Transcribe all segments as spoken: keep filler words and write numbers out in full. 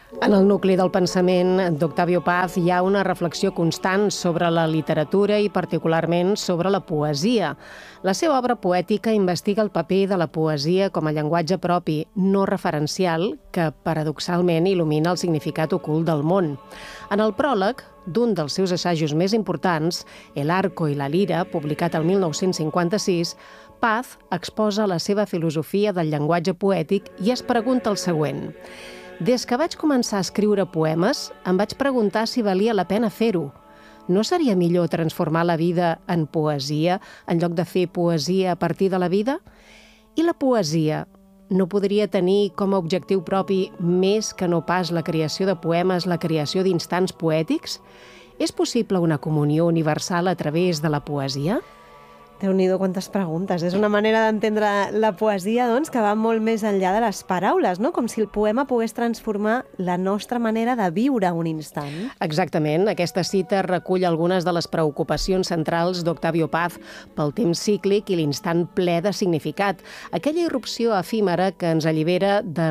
En el nucli del pensament d'Octavio Paz hi ha una reflexió constant sobre la literatura i particularment sobre la poesia. La seva obra poètica investiga el paper de la poesia com a llenguatge propi, no referencial, que paradoxalment il·lumina el significat ocult del món. En el pròleg d'un dels seus assajos més importants, El arco i la lira, publicat el mil nou-cents cinquanta-sis, Paz exposa la seva filosofia del llenguatge poètic i es pregunta el següent: des que vaig començar a escriure poemes, em vaig preguntar si valia la pena fer-ho. No seria millor transformar la vida en poesia en lloc de fer poesia a partir de la vida? I la poesia no podria tenir com a objectiu propi més que no pas la creació de poemes, la creació d'instants poètics? És possible una comunió universal a través de la poesia? Déu-n'hi-do, quantes preguntes. És una manera d'entendre la poesia, doncs, que va molt més enllà de les paraules, no? Com si el poema pogués transformar la nostra manera de viure un instant. Exactament. Aquesta cita recull algunes de les preocupacions centrals d'Octavio Paz pel temps cíclic i l'instant ple de significat. Aquella irrupció efímera que ens allibera de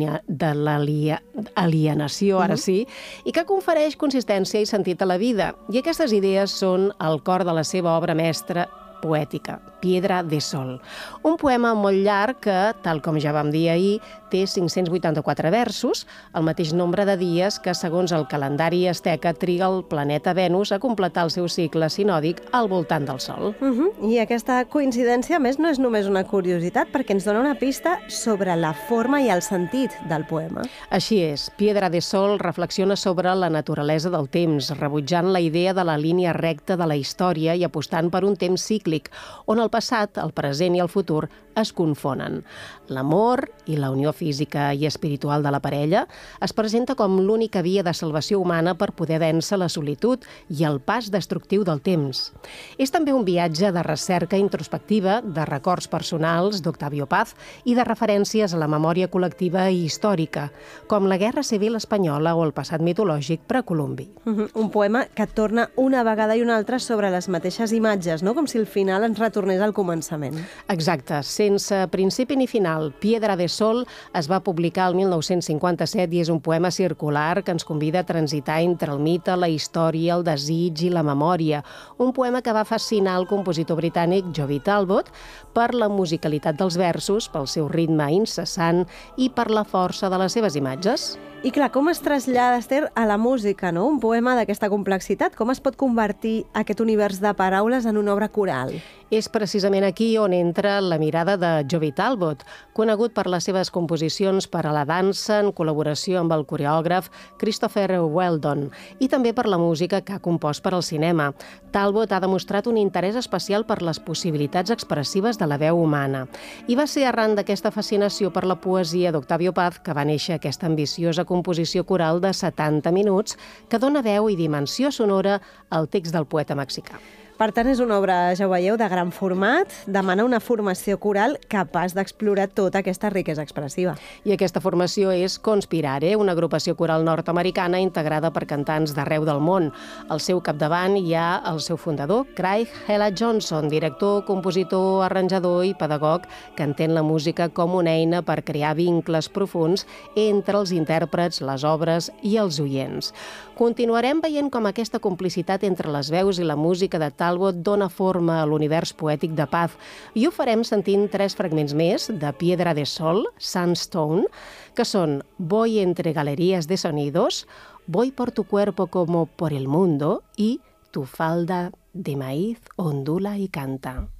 l'alienació, ara sí, i que confereix consistència i sentit a la vida. I aquestes idees són el cor de la seva obra mestra poètica, Piedra de Sol. Un poema molt llarg que, tal com ja vam dir ahir, té cinc-cents vuitanta-quatre versos, el mateix nombre de dies que, segons el calendari asteca, triga el planeta Venus a completar el seu cicle sinòdic al voltant del Sol. Uh -huh. I aquesta coincidència, a més, no és només una curiositat, perquè ens dona una pista sobre la forma i el sentit del poema. Així és. Piedra de Sol reflexiona sobre la naturalesa del temps, rebutjant la idea de la línia recta de la història i apostant per un temps cíclic, on el passat, el present i el futur es confonen. L'amor i la unió física i espiritual de la parella es presenta com l'única via de salvació humana per poder vèncer la solitud i el pas destructiu del temps. És també un viatge de recerca introspectiva, de records personals d'Octavio Paz i de referències a la memòria col·lectiva i històrica, com la Guerra Civil Espanyola o el passat mitològic precolombi. Uh-huh. Un poema que torna una vegada i una altra sobre les mateixes imatges, no? Com si al final ens retornés al començament. Exacte. Sense principi ni final, Piedra de Sol es va publicar el mil nou-cents cinquanta-set i és un poema circular que ens convida a transitar entre el mite, la història, el desig i la memòria. Un poema que va fascinar el compositor britànic Joby Talbot per la musicalitat dels versos, pel seu ritme incessant i per la força de les seves imatges. I clar, com es trasllada, Esther, a la música, no? Un poema d'aquesta complexitat, com es pot convertir aquest univers de paraules en una obra coral? És precisament aquí on entra la mirada de Joby Talbot, conegut per les seves composicions per a la dansa en col·laboració amb el coreògraf Christopher Wheldon i també per la música que ha compost per al cinema. Talbot ha demostrat un interès especial per les possibilitats expressives de la veu humana. I va ser arran d'aquesta fascinació per la poesia d'Octavio Paz que va néixer aquesta ambiciosa composició coral de setanta minuts que dona veu i dimensió sonora al text del poeta mexicà. Per tant, és una obra, ja ho veieu, de gran format, demana una formació coral capaç d'explorar tota aquesta riquesa expressiva. I aquesta formació és Conspirare, una agrupació coral nord-americana integrada per cantants d'arreu del món. Al seu capdavant hi ha el seu fundador, Craig Hella Johnson, director, compositor, arranjador i pedagog que entén la música com una eina per crear vincles profuns entre els intèrprets, les obres i els oients. Continuarem veient com aquesta complicitat entre les veus i la música de Talbot dona forma a l'univers poètic de Paz i ho farem sentint tres fragments més de Piedra de Sol, Sandstone, que són Voy entre galerías de sonidos, Voy por tu cuerpo como por el mundo i Tu falda de maíz ondula y canta.